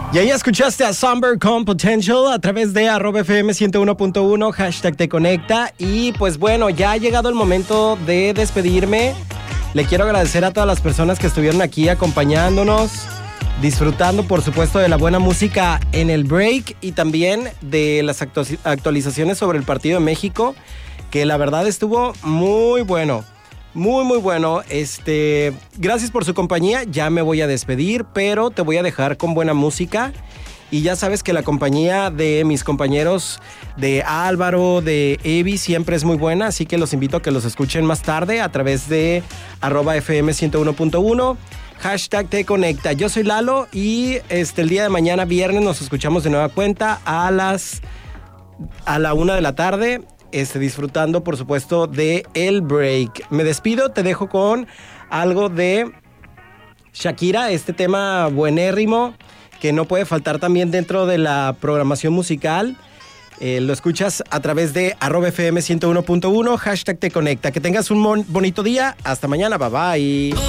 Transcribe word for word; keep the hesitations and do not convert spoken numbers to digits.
Y ahí escuchaste a Somber con Potential a través de arroba F M ciento uno punto uno, hashtag te conecta. Y pues bueno, ya ha llegado el momento de despedirme. Le quiero agradecer a todas las personas que estuvieron aquí acompañándonos, disfrutando por supuesto de la buena música en el break y también de las actu- actualizaciones sobre el partido de México, que la verdad estuvo muy bueno. Muy, muy bueno. Este, gracias por su compañía. Ya me voy a despedir, pero te voy a dejar con buena música. Y ya sabes que la compañía de mis compañeros de Álvaro, de Evi, siempre es muy buena. Así que los invito a que los escuchen más tarde a través de arroba F M ciento uno punto uno. Hashtag te conecta. Yo soy Lalo y este, el día de mañana, viernes, nos escuchamos de nueva cuenta a las a la una de la tarde. Este, disfrutando, por supuesto, de el break. Me despido, te dejo con algo de Shakira, este tema buenérrimo que no puede faltar también dentro de la programación musical. Eh, lo escuchas a través de arroba F M ciento uno punto uno, hashtag te conecta. Que tengas un mon- bonito día. Hasta mañana, bye bye.